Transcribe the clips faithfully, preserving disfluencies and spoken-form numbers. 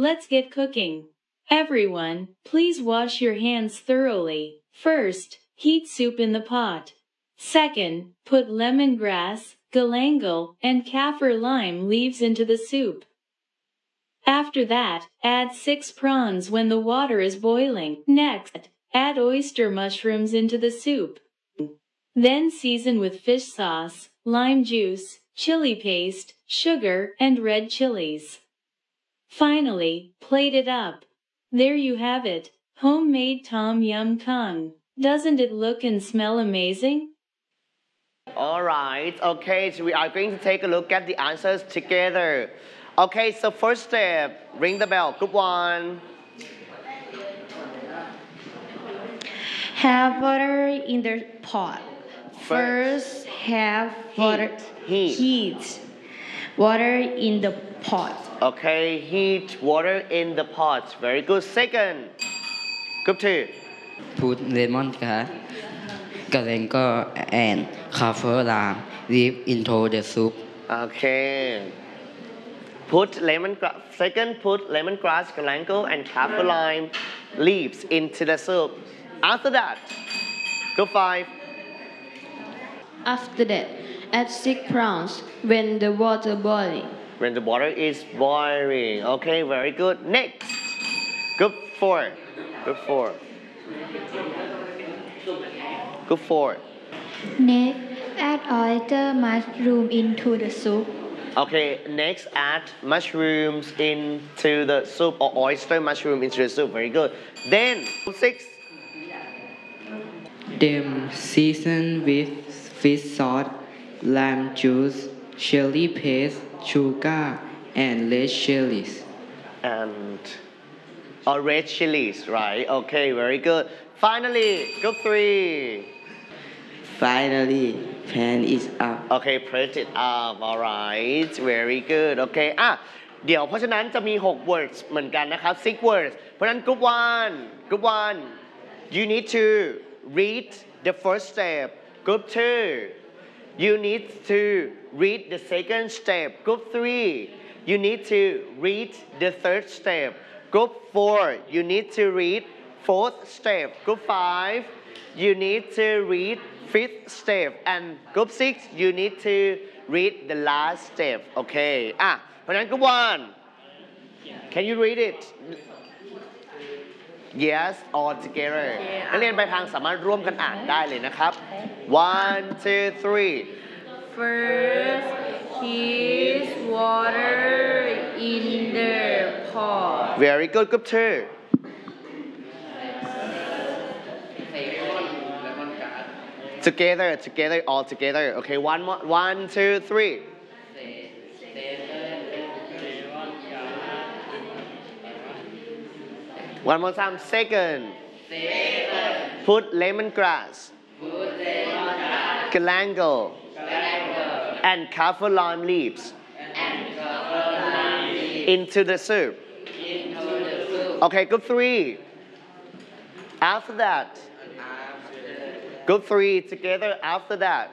let's get cooking. Everyone, please wash your hands thoroughly. First, heat soup in the pot. Second, put lemongrass, galangal, and kaffir lime leaves into the soup. After that, add six prawns when the water is boiling. Next, add oyster mushrooms into the soup. Then season with fish sauce, lime juice, chili paste, sugar, and red chilies. Finally, plate it up. There you have it, homemade Tom Yum Kung. Doesn't it look and smell amazing? Alright, okay, so we are going to take a look at the answers together. Okay, so first step, ring the bell, group one. Have water in the pot. First, have water. Heat. Heat. Water in the pot. Okay, heat water in the pot. Very good. Second, group two. Put lemon grass, galangal, and kaffir lime leaf into the soup. Okay. Put lemongrass. Second, put lemongrass, galangal, and kaffir lime leaves into the soup. After that, group five. After that, add six prawns when the water boiling. When the water is boiling. Okay, very good. Next, group four. Group four. Group four. Next, add oyster mushroom into the soup. Okay, next add mushrooms into the soup or oyster mushroom into the soup. Very good. Then, group six. Then season with fish sauce, lime juice, chili paste, sugar, and red chilies. And or red chilies, right? Okay, very good. Finally, group three. Finally, pan it up. Okay, press it up. Alright, very good. Okay อ่ะเดี๋ยวเพราะฉะนั้นจะมีหก words เหมือนกันนะครับ six words เพราะฉะนั้น group one group one you need to read the first step. Group two you need to read the second step. Group three you need to read the third step. Group four you need to read fourth step. Group five you need to read fifth step. And group six you need to read the last step. Okay อ่ะเพราะฉะนั้น group one can you read it yes all together นักเรียนไปทางสามารถร่วมกันอ่านได้เลยนะครับ one two three First, heat water in the pot. very good group two together together all together okay one more one two three one more time second put lemongrass galangal and kaffir lime leaves into the soup okay group three after that group three together after that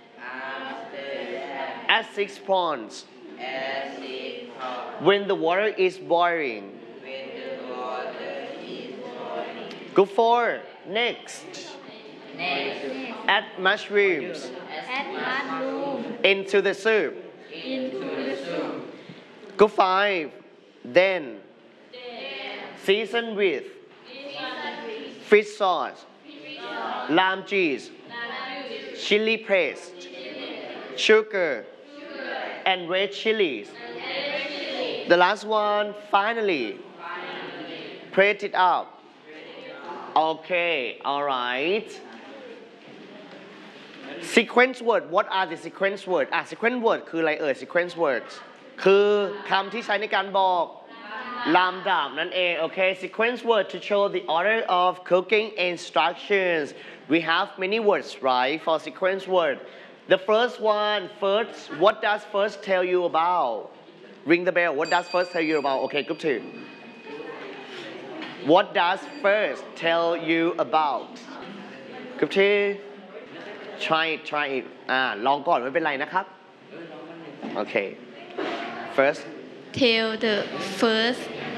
add six prawns when the water is boiling group four next add mushrooms Add mushroom into the soup into the soup. group five then season with fish sauce lime juice, chili paste, sugar, and red chilies. The last one, finally, press it up. Okay, alright. Sequence word, what are the sequence word อ่ะ sequence word คืออะไรเอ่ย sequence words คือคำที่ใช้ในการบอกลำดับนั่นเองโอเค sequence word to show the order of cooking instructions we have many words right for sequence word the first one first what does first tell you about ring the bell what does first tell you about okay group two what does first tell you about group two try it try it อ่าลองก่อนไม่เป็นไรนะครับโอเค first Tell the first